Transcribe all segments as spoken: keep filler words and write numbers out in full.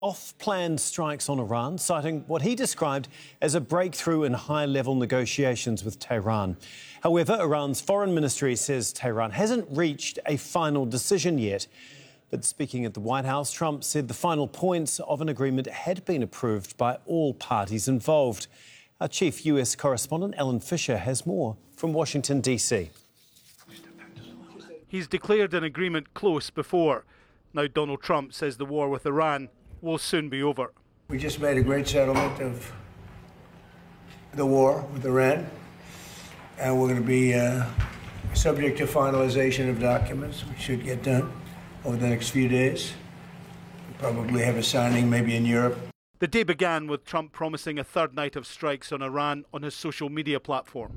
Off-planned strikes on Iran, citing what he described as a breakthrough in high-level negotiations with Tehran. However, Iran's foreign ministry says Tehran hasn't reached a final decision yet. But speaking at the White House, Trump said the final points of an agreement had been approved by all parties involved. Our chief U S correspondent, Alan Fisher, has more from Washington, D C. He's declared an agreement close before. Now Donald Trump says the war with Iran will soon be over. We just made a great settlement of the war with Iran, and we're going to be uh, subject to finalization of documents, which should get done over the next few days. We'll probably have a signing maybe in Europe. The day began with Trump promising a third night of strikes on Iran on his social media platform.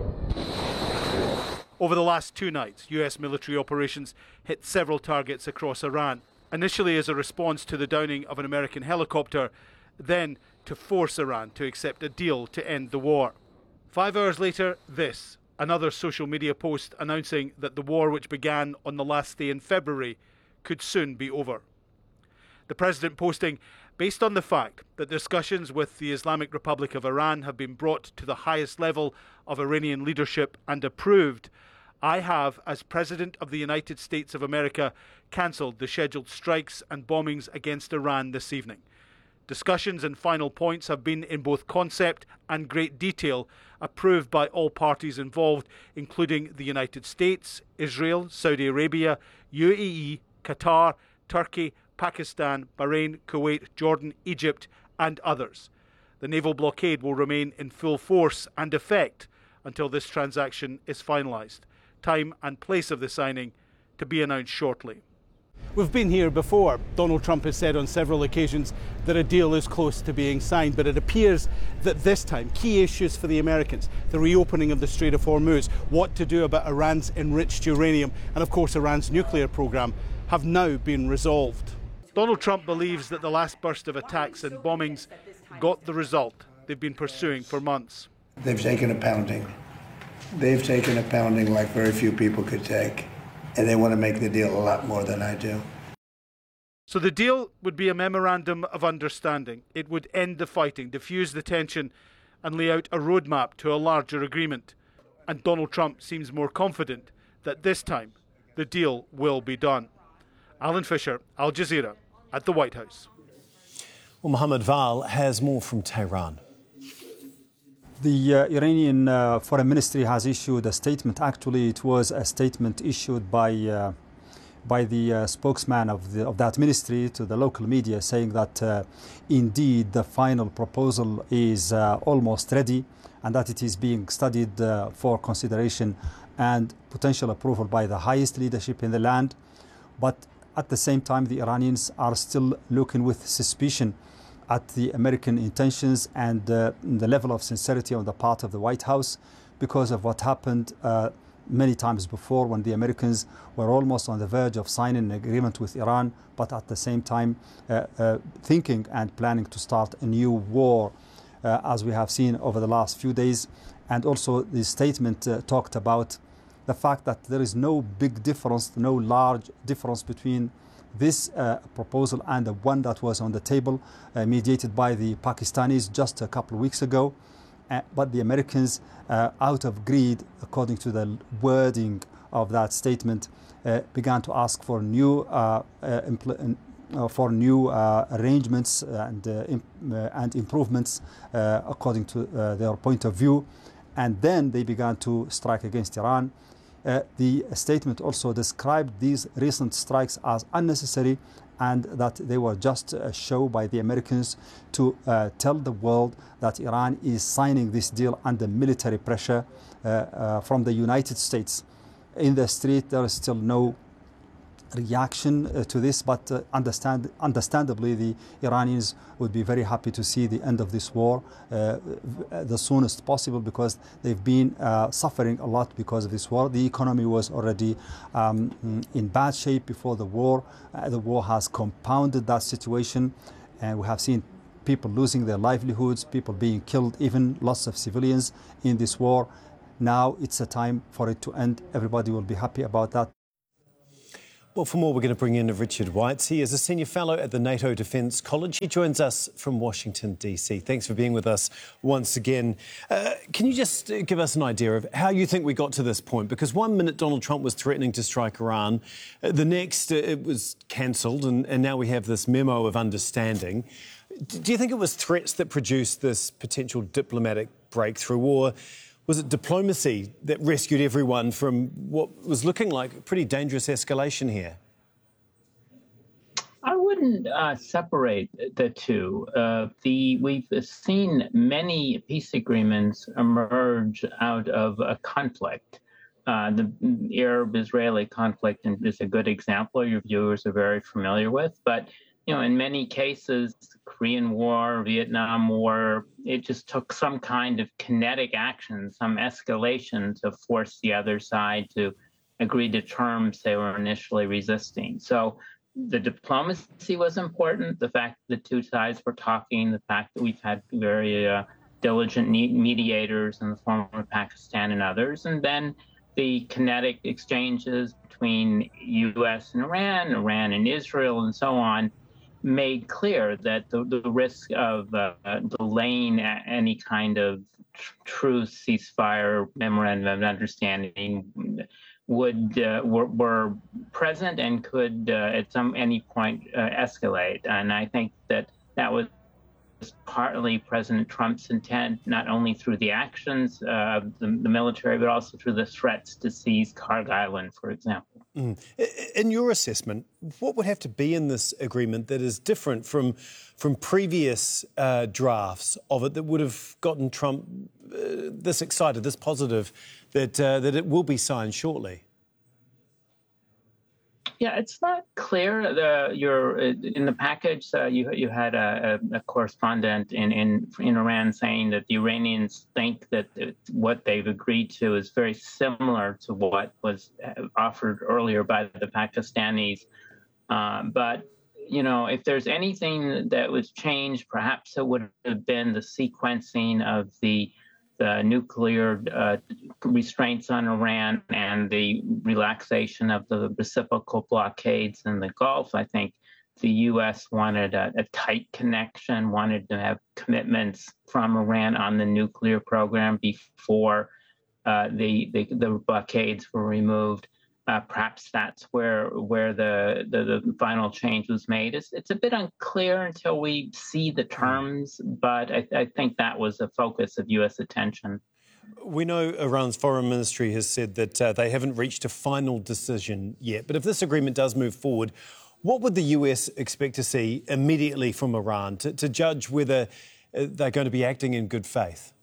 Over the last two nights, U S military operations hit several targets across Iran, initially as a response to the downing of an American helicopter, then to force Iran to accept a deal to end the war. Five hours later, this, another social media post announcing that the war, which began on the last day in February, could soon be over. The president posting, based on the fact that discussions with the Islamic Republic of Iran have been brought to the highest level of Iranian leadership and approved, I have, as President of the United States of America, cancelled the scheduled strikes and bombings against Iran this evening. Discussions and final points have been in both concept and great detail approved by all parties involved, including the United States, Israel, Saudi Arabia, U A E, Qatar, Turkey, Pakistan, Bahrain, Kuwait, Jordan, Egypt, and others. The naval blockade will remain in full force and effect until this transaction is finalised. Time and place of the signing to be announced shortly. We've been here before. Donald Trump has said on several occasions that a deal is close to being signed, but it appears that this time key issues for the Americans, the reopening of the Strait of Hormuz, what to do about Iran's enriched uranium, and of course Iran's nuclear program, have now been resolved. Donald Trump believes that the last burst of attacks and bombings got the result they've been pursuing for months. They've taken a pounding. They've taken a pounding like very few people could take, and they want to make the deal a lot more than I do. So the deal would be a memorandum of understanding. It would end the fighting, diffuse the tension, and lay out a roadmap to a larger agreement. And Donald Trump seems more confident that this time the deal will be done. Alan Fisher, Al Jazeera, at the White House. Well, Mohammed Val has more from Tehran. The uh, Iranian uh, Foreign Ministry has issued a statement. Actually, it was a statement issued by uh, by the uh, spokesman of, the, of that ministry to the local media, saying that uh, indeed the final proposal is uh, almost ready and that it is being studied uh, for consideration and potential approval by the highest leadership in the land. But at the same time, the Iranians are still looking with suspicion at the American intentions and uh, the level of sincerity on the part of the White House because of what happened uh, many times before when the Americans were almost on the verge of signing an agreement with Iran, but at the same time uh, uh, thinking and planning to start a new war, uh, as we have seen over the last few days. And also the statement uh, talked about the fact that there is no big difference, no large difference between this uh, proposal and the one that was on the table uh, mediated by the Pakistanis just a couple of weeks ago. Uh, but the Americans, uh, out of greed, according to the wording of that statement, uh, began to ask for new uh, uh, impl- uh, for new uh, arrangements and, uh, imp- uh, and improvements uh, according to uh, their point of view. And then they began to strike against Iran. Uh, the statement also described these recent strikes as unnecessary and that they were just a show by the Americans to uh, tell the world that Iran is signing this deal under military pressure uh, uh, from the United States. In the street, there is still no reaction uh, to this, but uh, understand, understandably the Iranians would be very happy to see the end of this war uh, the soonest possible because they've been uh, suffering a lot because of this war. The economy was already um, in bad shape before the war. Uh, the war has compounded that situation, and we have seen people losing their livelihoods, people being killed, even lots of civilians in this war. Now it's a time for it to end. Everybody will be happy about that. Well, for more, we're going to bring in Richard Weitz. He is a senior fellow at the NATO Defence College. He joins us from Washington, D C. Thanks for being with us once again. Uh, can you just give us an idea of how you think we got to this point? Because one minute Donald Trump was threatening to strike Iran, uh, the next uh, it was cancelled, and, and now we have this memo of understanding. Do you think it was threats that produced this potential diplomatic breakthrough, or was it diplomacy that rescued everyone from what was looking like a pretty dangerous escalation here? I wouldn't uh, separate the two. Uh, the we've seen many peace agreements emerge out of a conflict. Uh, the Arab-Israeli conflict is a good example your viewers are very familiar with, but you know, in many cases, Korean War, Vietnam War, it just took some kind of kinetic action, some escalation to force the other side to agree to terms they were initially resisting. So the diplomacy was important, the fact that the two sides were talking, the fact that we've had very uh, diligent mediators in the form of Pakistan and others, and then the kinetic exchanges between U S and Iran, Iran and Israel, and so on, made clear that the, the risk of uh, delaying any kind of tr- true ceasefire memorandum of understanding would uh, were, were present and could uh, at some any point uh, escalate. And I think that that was partly President Trump's intent, not only through the actions of uh, the, the military, but also through the threats to seize Kharg Island, for example. Mm. In your assessment, what would have to be in this agreement that is different from from previous uh, drafts of it that would have gotten Trump uh, this excited, this positive, that uh, that it will be signed shortly? Yeah, it's not clear. The your in the package, uh, you you had a, a correspondent in, in in Iran saying that the Iranians think that it, what they've agreed to is very similar to what was offered earlier by the Pakistanis. Uh, but you know, if there's anything that was changed, perhaps it would have been the sequencing of the the nuclear uh, restraints on Iran and the relaxation of the reciprocal blockades in the Gulf. I think the U S wanted a, a tight connection, wanted to have commitments from Iran on the nuclear program before uh, the, the the blockades were removed. Uh, perhaps that's where where the, the, the final change was made. It's, it's a bit unclear until we see the terms, but I, I think that was a focus of U S attention. We know Iran's foreign ministry has said that uh, they haven't reached a final decision yet. But if this agreement does move forward, what would the U S expect to see immediately from Iran to, to judge whether they're going to be acting in good faith?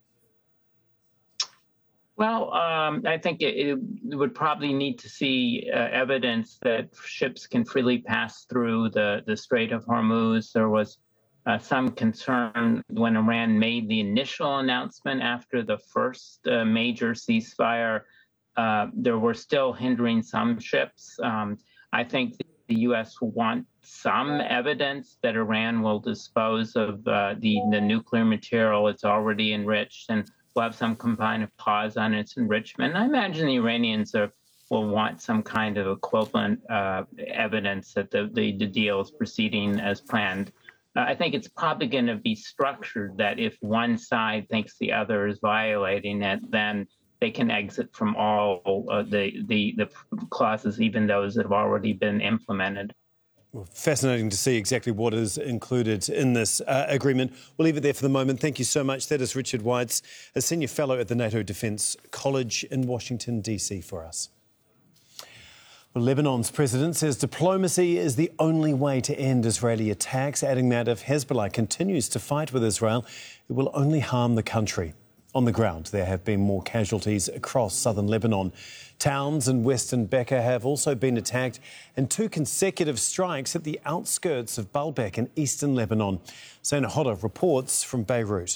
Well, um, I think it, it would probably need to see uh, evidence that ships can freely pass through the, the Strait of Hormuz. There was uh, some concern when Iran made the initial announcement after the first uh, major ceasefire. Uh, there were still hindering some ships. Um, I think the U S will want some evidence that Iran will dispose of uh, the, the nuclear material it's already enriched, and we'll have some kind of pause on its enrichment. And I imagine the Iranians are, will want some kind of equivalent uh, evidence that the, the, the deal is proceeding as planned. Uh, I think it's probably going to be structured that if one side thinks the other is violating it, then they can exit from all uh, the, the, the clauses, even those that have already been implemented. Well, fascinating to see exactly what is included in this uh, agreement. We'll leave it there for the moment. Thank you so much. That is Richard Weitz, a senior fellow at the NATO Defence College in Washington, D C for us. Well, Lebanon's president says diplomacy is the only way to end Israeli attacks, adding that if Hezbollah continues to fight with Israel, it will only harm the country. On the ground, there have been more casualties across southern Lebanon. Towns in western Bekaa have also been attacked, and two consecutive strikes at the outskirts of Baalbek in eastern Lebanon. Zaina Hodder reports from Beirut.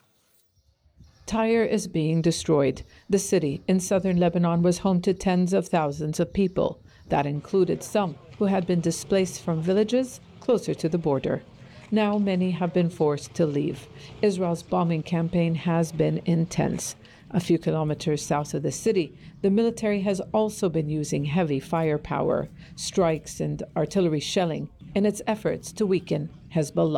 Tyre is being destroyed. The city in southern Lebanon was home to tens of thousands of people. That included some who had been displaced from villages closer to the border. Now many have been forced to leave. Israel's bombing campaign has been intense. A few kilometers south of the city, the military has also been using heavy firepower, strikes, and artillery shelling in its efforts to weaken Hezbollah.